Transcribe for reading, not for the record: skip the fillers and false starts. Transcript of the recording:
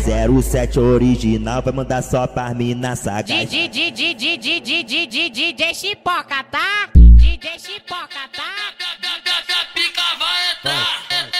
007 original vai mandar só pras mina sagaz. DJ Chipoca, tá? DJ Chipoca, tá?